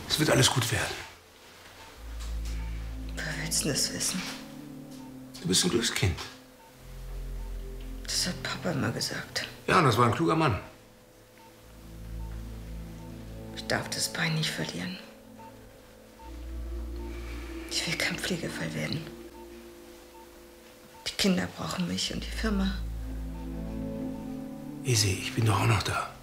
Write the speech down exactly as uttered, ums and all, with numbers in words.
Es wird alles gut werden. Woher willst du das wissen? Du bist ein Glückskind. Das hat Papa immer gesagt. Ja, und das war ein kluger Mann. Ich darf das Bein nicht verlieren. Ich will kein Pflegefall werden. Die Kinder brauchen mich und die Firma. Isi, ich bin doch auch noch da.